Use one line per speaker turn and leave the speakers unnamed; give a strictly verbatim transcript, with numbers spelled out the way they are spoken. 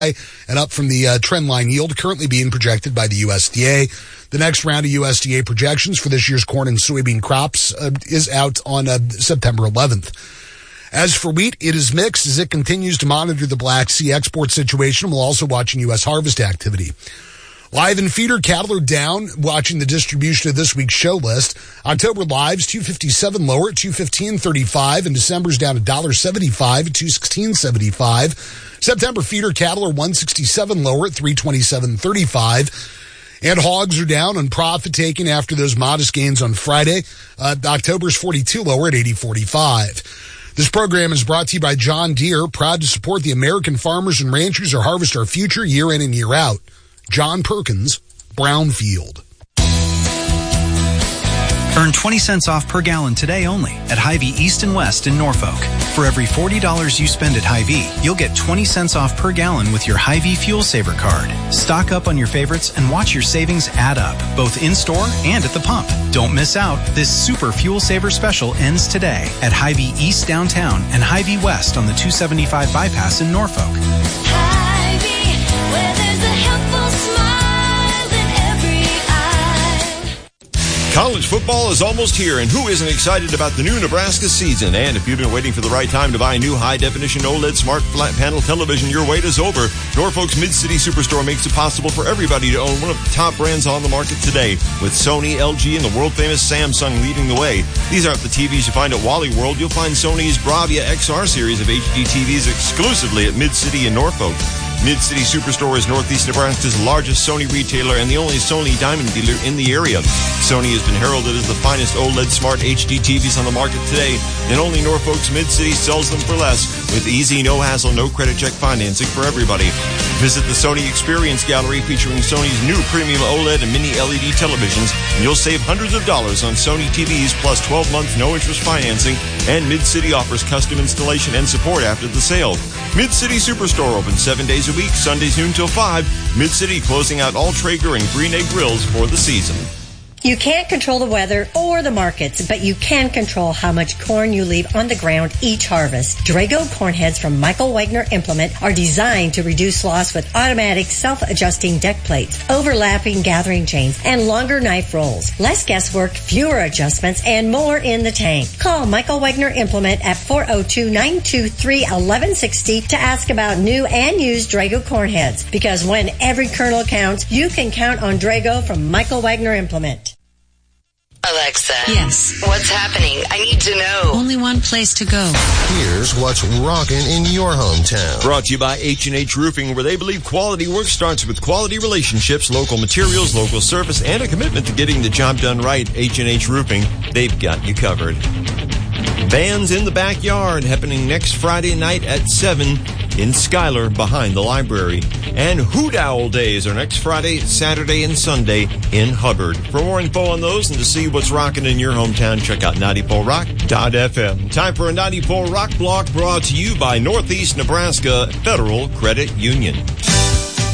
and up from the uh, trend line yield currently being projected by the U S D A. The next round of U S D A projections for this year's corn and soybean crops uh, is out on uh, September eleventh. As for wheat, it is mixed as it continues to monitor the Black Sea export situation while also watching U S harvest activity. Live and feeder cattle are down, watching the distribution of this week's show list. October lives, two fifty-seven lower at two fifteen thirty-five, and December's down one dollar seventy-five at two sixteen seventy-five. September feeder cattle are one sixty-seven lower at three twenty-seven thirty-five. And hogs are down on profit taking after those modest gains on Friday. Uh, October's forty-two lower at eighty forty-five. This program is brought to you by John Deere, proud to support the American farmers and ranchers who harvest our future year in and year out. John Perkins, Brownfield.
Earn twenty cents off per gallon today only at Hy-Vee East and West in Norfolk. For every forty dollars you spend at Hy-Vee, you'll get twenty cents off per gallon with your Hy-Vee Fuel Saver card. Stock up on your favorites and watch your savings add up, both in-store and at the pump. Don't miss out. This super Fuel Saver special ends today at Hy-Vee East downtown and Hy-Vee West on the two seventy-five bypass in Norfolk.
Hy-Vee, where there's a helpful smile in every eye.
College football is almost here, and who isn't excited about the new Nebraska season? And if you've been waiting for the right time to buy a new high-definition OLED smart flat panel television, your wait is over. Norfolk's Mid-City Superstore makes it possible for everybody to own one of the top brands on the market today, with Sony, L G, and the world-famous Samsung leading the way. These aren't the T Vs you find at Wally World. You'll find Sony's Bravia X R series of H D T Vs exclusively at Mid-City in Norfolk. Mid-City Superstore is Northeast Nebraska's largest Sony retailer and the only Sony diamond dealer in the area. Sony has been heralded as the finest OLED smart H D T Vs on the market today, and only Norfolk's Mid-City sells them for less, with easy, no-hassle, no-credit check financing for everybody. Visit the Sony Experience Gallery featuring Sony's new premium OLED and mini L E D televisions, and you'll save hundreds of dollars on Sony T Vs plus twelve month no-interest financing, and Mid-City offers custom installation and support after the sale. Mid-City Superstore open seven days a week, Sundays noon till five. Mid-City closing out all Traeger and Green Egg grills for the season.
You can't control the weather or the markets, but you can control how much corn you leave on the ground each harvest. Drago corn heads from Michael Wagner Implement are designed to reduce loss with automatic self-adjusting deck plates, overlapping gathering chains, and longer knife rolls. Less guesswork, fewer adjustments, and more in the tank. Call Michael Wagner Implement at four oh two, nine two three, one one six oh to ask about new and used Drago corn heads, because when every kernel counts, you can count on Drago from Michael Wagner Implement.
Alexa.
Yes.
What's happening? I need to know.
Only one place to go.
Here's what's rocking in your hometown.
Brought to you by H and H Roofing, where they believe quality work starts with quality relationships, local materials, local service, and a commitment to getting the job done right. H and H Roofing, they've got you covered. Bands in the Backyard, happening next Friday night at seven in Schuyler behind the library. And Hoot Owl Days are next Friday, Saturday, and Sunday in Hubbard. For more info on those and to see what's rocking in your hometown, check out ninety-four rock dot f m. Time for a ninety-four Rock block brought to you by Northeast Nebraska Federal Credit Union.